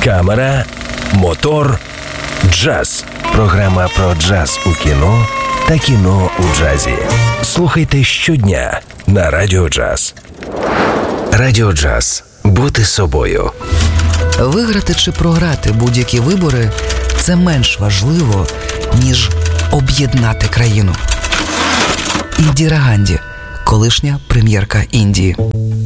камера, мотор, джаз. Програма про джаз у кіно та кіно у джазі. Слухайте щодня на Радіо Джаз. Радіо Джаз. Бути собою. Виграти чи програти будь-які вибори – це менш важливо, ніж об'єднати країну. Індіра Ганді, колишня прем'єрка Індії.